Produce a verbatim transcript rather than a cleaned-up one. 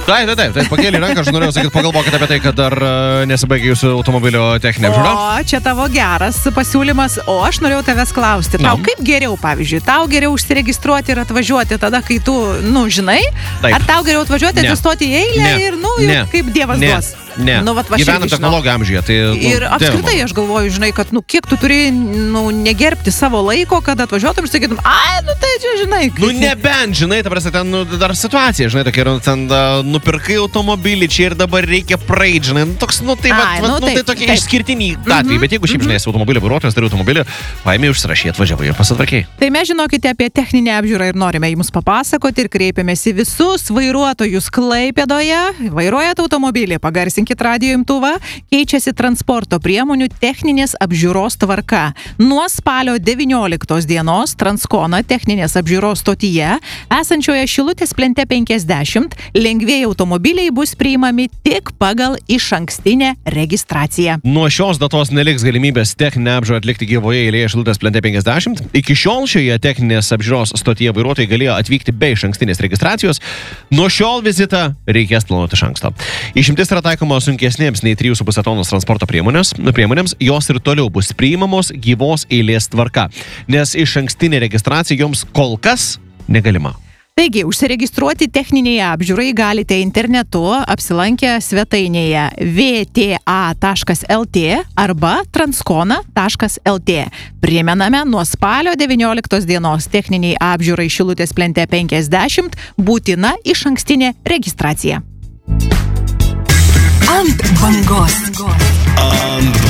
Taip, taip, taip, taip, pakėlė ranką, aš norėjau sakyti, pagalvokite apie tai, kad dar nesibaigia jūsų automobilio techninė apžiūra. O, čia tavo geras pasiūlymas, o aš norėjau tavęs klausti, tau kaip geriau, pavyzdžiui, tau geriau užsiregistruoti ir atvažiuoti tada, kai tu, nu, žinai, taip. Ar tau geriau atvažiuoti, atsistoti į eilę ne. ir, nu, ne. kaip Dievas ne. duos. Ne, nu, vat, va, gyvenam technologijų amžiuje. Tai, nu, ir apskritai aš galvoju, žinai, kad, nu, kiek tu turi, nu, negerbti savo laiko, kad atvažiuotum ir sakytum, ai, nu, tai čia, žinai. Kaip... Nu, nebent, žinai, ta prasme, ten, nu, dar situacija, žinai, tokia, ten, uh, nupirkai automobilį, čia ir dabar reikia praeiti, žinai, nu, toks, nu, tai, ai, va, nu, nu, tai tokie išskirtiniai atvejai, mm -hmm. bet jeigu šiaip, žinai, esi automobilio vairuotojas, turi automobilį, paėmė, užsirašė, atvažiavai ir pasitvarkei. Tai mes žinokite apie techninę apžiūrą ir norime jums papasakoti ir kreipiamės į visus vairuotojus Klaipėdoje. Vairuojate automobilį, pagarsinkit radijo imtuvą. Keičiasi transporto priemonių techninės apžiūros tvarka. Nuo spalio devynioliktos dienos Transkona techninės apžiūros stotyje, esančioje Šilutės plente penkiasdešimt, lengvieji automobiliai bus priimami tik pagal išankstinę registraciją. Nuo šios datos neliks galimybės techninę apžiūrą atlikti gyvoje eilėje Šilutės plente penkiasdešimt. Iki šiol šioje techninės apžiūros stotyje vairuotojai galėjo atvykti be išankstinės registracijos. Nuo šiol vizitą reikės planuoti iš anksto. Išimtis yra taikoma sunkesnėms nei trijų su puse tonos transporto priemonėms, jos ir toliau bus priimamos gyvos eilės tvarka, nes išankstinė registracija joms kol kas negalima. Taigi, užsiregistruoti techninėje apžiūrai galite internetu apsilankę svetainėje v t a taškas l t arba transkona taškas l t. Primename, nuo spalio devynioliktos dienos techniniai apžiūrai Šilutės plente penkiasdešimt būtina išankstinė registracija. Ant bangos. Ant